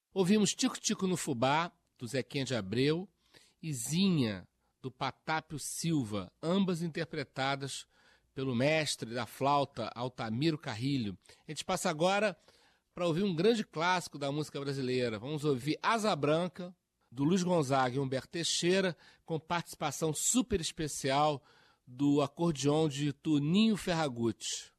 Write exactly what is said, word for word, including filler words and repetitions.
Ouvimos Tico-Tico no Fubá, do Zequinha de Abreu, e Zinha, do Patápio Silva, ambas interpretadas pelo mestre da flauta Altamiro Carrilho. A gente passa agora para ouvir um grande clássico da música brasileira. Vamos ouvir Asa Branca, do Luiz Gonzaga e Humberto Teixeira, com participação super especial do acordeon de Toninho Ferragutti.